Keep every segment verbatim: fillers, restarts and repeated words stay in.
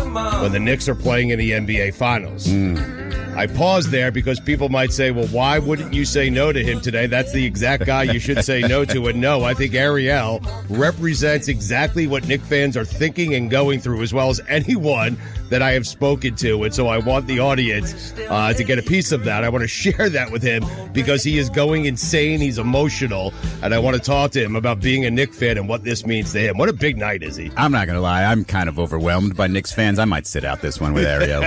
when the Knicks are playing in the N B A Finals. Mm. I paused there because people might say, well, why wouldn't you say no to him today? That's the exact guy you should say no to. And no, I think Ariel represents exactly what Knicks fans are thinking and going through, as well as anyone that I have spoken to. And so I want the audience uh, to get a piece of that. I want to share that with him because he is going insane. He's emotional. And I want to talk to him about being a Knicks fan and what this means to him. What a big night, is he? I'm not going to lie. I'm kind of overwhelmed by Knicks fans. I might sit out this one with Ariel.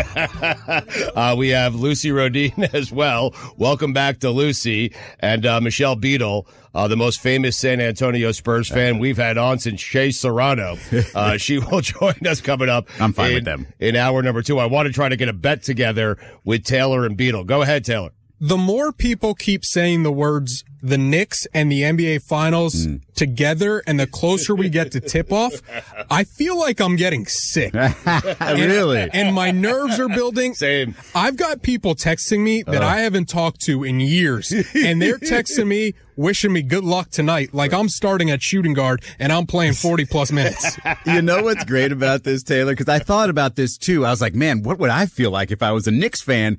uh, we have Lucy Rodin as well. Welcome back to Lucy. And uh, Michelle Beadle, uh, the most famous San Antonio Spurs fan we've had on since Shea Serrano. Uh, she will join us coming up. I'm fine in, with them. In hour number two. I want to try to get a bet together with Taylor and Beadle. Go ahead, Taylor. The more people keep saying the words the Knicks and the N B A Finals mm. together, and the closer we get to tip-off, I feel like I'm getting sick. Really? And, and my nerves are building. Same. I've got people texting me that uh. I haven't talked to in years, and they're texting me, wishing me good luck tonight, like I'm starting at shooting guard and I'm playing forty-plus minutes. You know what's great about this, Taylor? Because I thought about this, too. I was like, man, what would I feel like if I was a Knicks fan?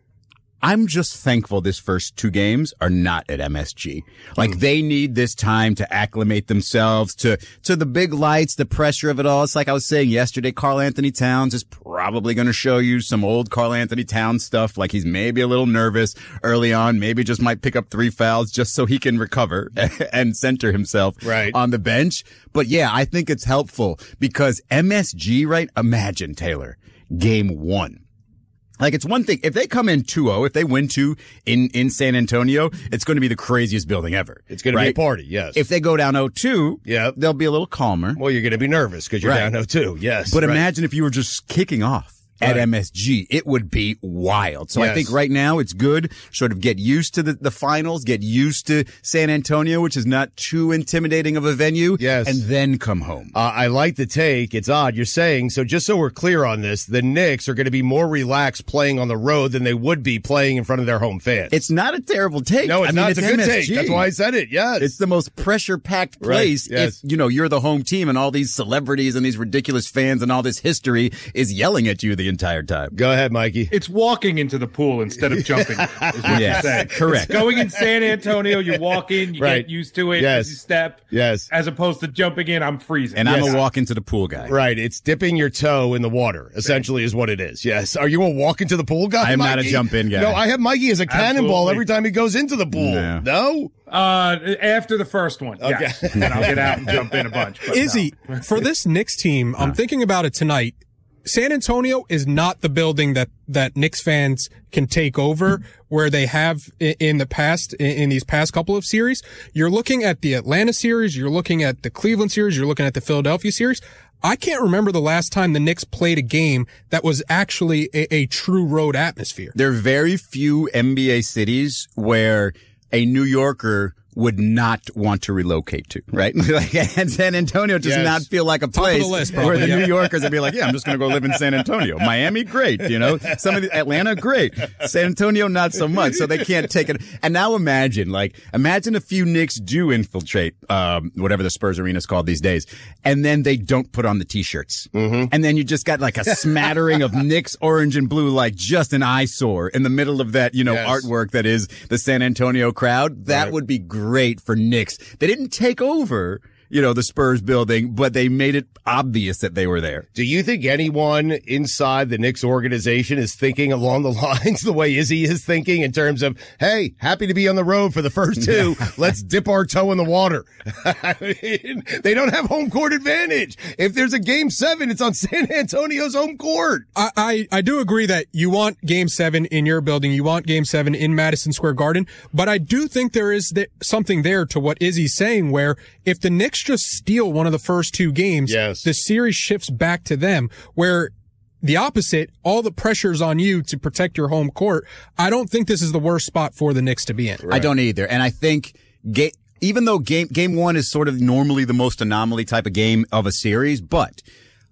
I'm just thankful this first two games are not at M S G. Like, mm. they need this time to acclimate themselves to, to the big lights, the pressure of it all. It's like I was saying yesterday, Karl Anthony Towns is probably going to show you some old Karl Anthony Towns stuff. Like, he's maybe a little nervous early on, maybe just might pick up three fouls just so he can recover and center himself right. on the bench. But yeah, I think it's helpful because M S G, right? Imagine, Taylor, game one. Like, it's one thing, if they come in two oh, if they win two in, in San Antonio, it's going to be the craziest building ever. It's going right? to be a party, yes. If they go down oh two, yeah. they'll be a little calmer. Well, you're going to be nervous because you're right. down oh two, yes. But right. imagine if you were just kicking off at right. M S G. It would be wild. So yes. I think right now it's good, sort of get used to the, the finals, get used to San Antonio, which is not too intimidating of a venue, yes. and then come home. Uh, I like the take. It's odd. You're saying, so just so we're clear on this, the Knicks are going to be more relaxed playing on the road than they would be playing in front of their home fans. It's not a terrible take. No, it's I mean, not. It's, it's a good M S G. take. That's why I said it, yes. It's the most pressure-packed place right. yes. if, you know, you're the home team and all these celebrities and these ridiculous fans and all this history is yelling at you the entire time. Go ahead, Mikey. It's walking into the pool instead of jumping, is what yes, you're saying. Correct. It's going in San Antonio, you walk in, you right. get used to it, yes. you step. Yes. As opposed to jumping in, I'm freezing. And yes. I'm a walk into the pool guy. Right. It's dipping your toe in the water, essentially, is what it is. Yes. Are you a walk into the pool guy, I'm Mikey? not a jump in guy. No, I have Mikey as a cannonball Absolutely. every time he goes into the pool. No? no? Uh, after the first one, okay. Yes. And I'll get out and jump in a bunch. Izzy, no. for this Knicks team, I'm thinking about it tonight. San Antonio is not the building that, that Knicks fans can take over where they have in the past, in these past couple of series. You're looking at the Atlanta series, you're looking at the Cleveland series, you're looking at the Philadelphia series. I can't remember the last time the Knicks played a game that was actually a, a true road atmosphere. There are very few N B A cities where a New Yorker would not want to relocate to, right? Like, and San Antonio does yes. not feel like a place list, where the yeah. New Yorkers would be like, yeah, I'm just going to go live in San Antonio. Miami, great. You know, some of the Atlanta, great. San Antonio, not so much. So they can't take it. And now imagine, like, imagine a few Knicks do infiltrate, um, whatever the Spurs arena is called these days. And then they don't put on the t-shirts. Mm-hmm. And then you just got like a smattering of Knicks orange and blue, like just an eyesore in the middle of that, you know, yes. artwork that is the San Antonio crowd. That right. would be great for Knicks. They didn't take over, you know, the Spurs building, but they made it obvious that they were there. Do you think anyone inside the Knicks organization is thinking along the lines the way Izzy is thinking in terms of, hey, happy to be on the road for the first two. Let's dip our toe in the water. I mean, they don't have home court advantage. If there's a game seven, it's on San Antonio's home court. I, I, I do agree that you want game seven in your building. You want game seven in Madison Square Garden. But I do think there is th- something there to what Izzy's saying where if the Knicks just steal one of the first two games, yes. the series shifts back to them, where the opposite, all the pressure's on you to protect your home court. I don't think this is the worst spot for the Knicks to be in. Right. I don't either. And I think ga- even though game game one is sort of normally the most anomaly type of game of a series, but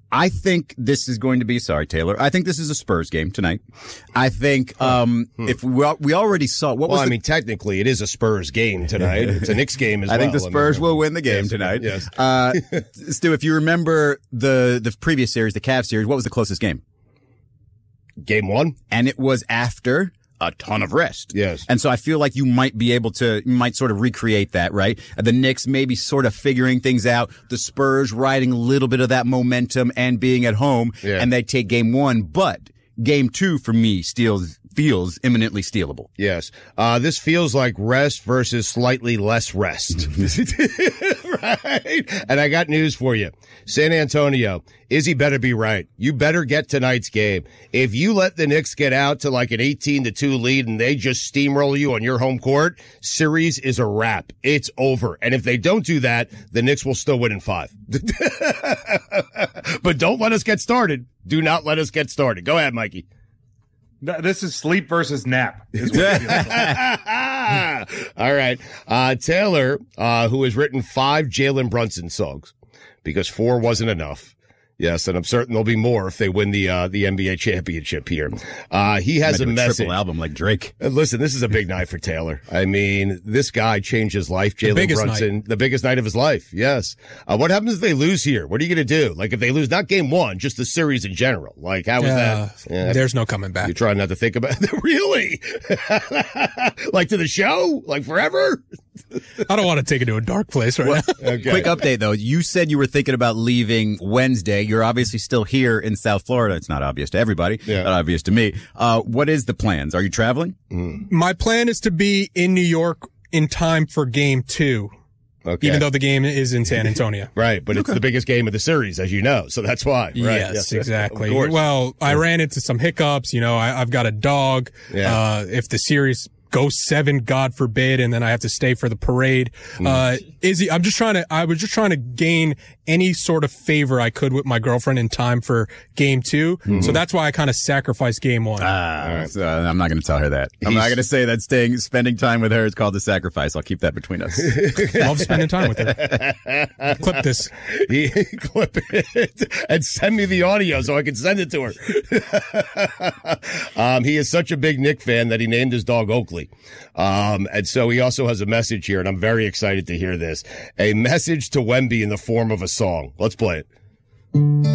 I think this is going to be, sorry, Taylor. I think this is a Spurs game tonight. I think, um, hmm. if we, we already saw, what well, was I the, mean, technically it is a Spurs game tonight. It's a Knicks game as I well. I think the Spurs I mean, will win the game yes, tonight. Yes. Uh, Stu, if you remember the, the previous series, the Cavs series, what was the closest game? Game one. And it was after a ton of rest. Yes. And so I feel like you might be able to, you might sort of recreate that, right? The Knicks maybe sort of figuring things out. The Spurs riding a little bit of that momentum and being at home. Yeah. And they take game one. But game two for me steals, feels imminently stealable. Yes. Uh, this feels like rest versus slightly less rest. Right? And I got news for you. San Antonio, Izzy better be right. You better get tonight's game. If you let the Knicks get out to like an eighteen to two lead and they just steamroll you on your home court, series is a wrap. It's over. And if they don't do that, the Knicks will still win in five. But don't let us get started. Do not let us get started. Go ahead, Mikey. This is sleep versus nap. Is what it feels like. All right. Uh, Taylor, uh, who has written five Jalen Brunson songs because four wasn't enough. Yes, and I'm certain there'll be more if they win the uh, the N B A championship here. Uh, he has a, a message. Triple album like Drake. Uh, listen, this is a big night for Taylor. I mean, this guy changed his life. Jalen Brunson, night. the biggest night of his life. Yes. Uh, what happens if they lose here? What are you going to do? Like if they lose, not game one, just the series in general. Like how was Uh, that? Yeah. There's no coming back. You're trying not to think about it. Really? Like to the show? Like forever? I don't want to take it to a dark place right now. Okay. Quick update though. You said you were thinking about leaving Wednesday. You're obviously still here in South Florida. It's not obvious to everybody. Yeah. Not obvious to me. Uh, what is the plans? Are you traveling? My plan is to be in New York in time for game two. Okay. Even though the game is in San Antonio. Right, but it's the biggest game of the series, as you know, so that's why. Right? Yes, exactly. Of course. Well, I ran into some hiccups. You know, I, I've got a dog. Yeah. Uh, if the series goes seven, God forbid, and then I have to stay for the parade. Mm. Uh, Izzy, I'm just trying to, I was just trying to gain any sort of favor I could with my girlfriend in time for game two. Mm-hmm. So that's why I kind of sacrificed game one. Ah, right. so I'm not going to tell her that. I'm He's, not going to say that staying, spending time with her is called a sacrifice. I'll keep that between us. Love spending time with her. Clip this. He, clip it and send me the audio so I can send it to her. um, he is such a big Knick fan that he named his dog Oakley. Um, and so he also has a message here, and I'm very excited to hear this. A message to Wemby in the form of a song. Let's play it.